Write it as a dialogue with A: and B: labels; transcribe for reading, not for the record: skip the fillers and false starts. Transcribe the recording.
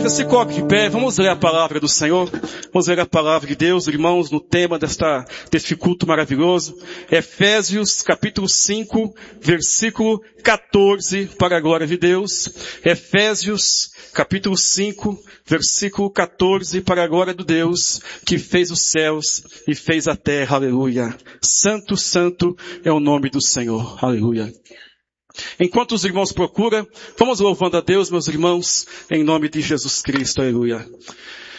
A: igreja, se coloque de pé, vamos ler a palavra do Senhor, vamos ler a palavra de Deus, irmãos, no tema deste culto maravilhoso. Efésios capítulo 5, versículo 14, para a glória de Deus. Efésios capítulo 5, versículo 14, para a glória do Deus, que fez os céus e fez a terra, aleluia. Santo, santo é o nome do Senhor, aleluia. Enquanto os irmãos procuram, vamos louvando a Deus, meus irmãos, em nome de Jesus Cristo, aleluia.